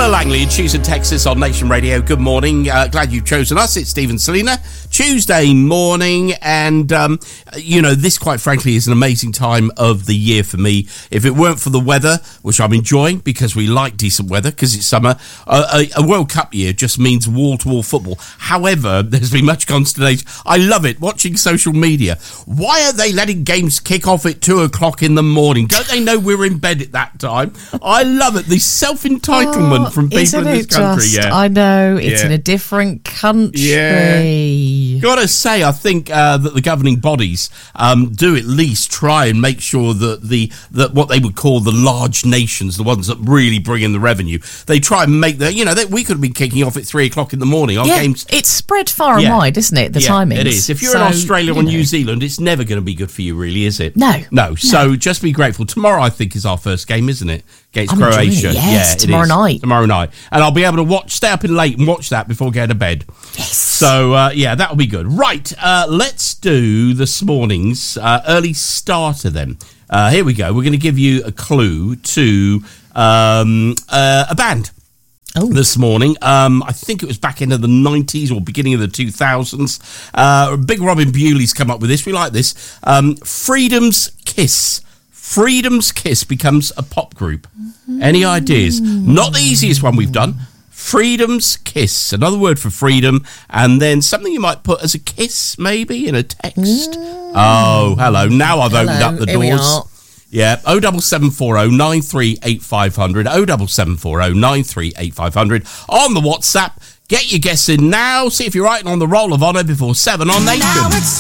Stella Langley in Tucson, Texas on Nation Radio. Good morning. Glad you've chosen us. It's Stephen Selina. Tuesday morning, and this quite frankly is an amazing time of the year for me. If it weren't for the weather, which I'm enjoying because we like decent weather because it's summer, a World Cup year just means wall-to-wall football. However, there's been much consternation. I love it, watching social media. Why are they letting games kick off at 2 o'clock in the morning? Don't they know we're in bed at that time? I love it. The self-entitlement from people in this country. I know, it's in a different country. Yeah. Gotta say, I think that the governing bodies do at least try and make sure that what they would call the large nations, the ones that really bring in the revenue, they try and make we could have been kicking off at 3 o'clock in the morning. Our games, it's spread far and wide, isn't it? The timings. It is. If you're in Australia or New Zealand, it's never going to be good for you, really, is it? No. So just be grateful. Tomorrow, I think, is our first game, isn't it? Against Croatia. Yes, tomorrow night. Tomorrow night. And I'll be able to stay up in late and watch that before going to bed. Yes. So, that'll be good. Right, let's do this morning's early starter then. Here we go. We're going to give you a clue to a band. This morning. I think it was back into the 90s or beginning of the 2000s. Big Robin Bewley's come up with this. We like this. Freedom's Kiss. Freedom's Kiss becomes a pop group. Any ideas? Not the easiest one we've done. Freedom's Kiss. Another word for freedom. And then something you might put as a kiss, maybe, in a text. Oh, hello. Now I've opened up the doors. Yeah, 07740 93 8500, 07740 93 8500 on the WhatsApp. Get your guess in now. See if you're right on the roll of honour before 7 on Nation.